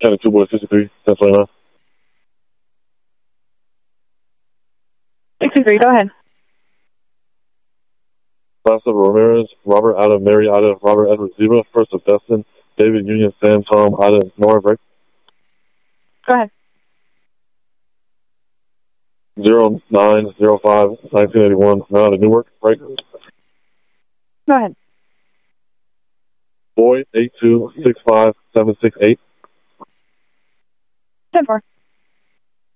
County 2 Boys 63, 1029. 63, go ahead. Last of Ramirez, Robert Ida, Mary Ida, Robert Edward Ziva, first of Destin, David Union, Sam, Tom, Ida, Nora, right? Go ahead. 0905-1981, Ida, Newark, right? Go ahead. Boy, 8265768. 10-4.